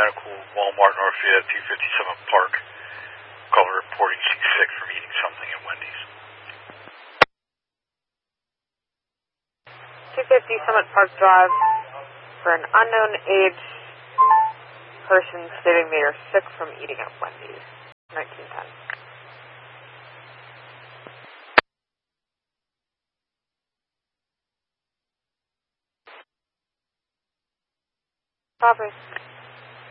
Medical, Walmart, Northfield, 257 Park. Caller reporting she's sick from eating something at Wendy's. 250 Summit Park Drive for an unknown age person stating they are sick from eating at Wendy's. 1910. Copy.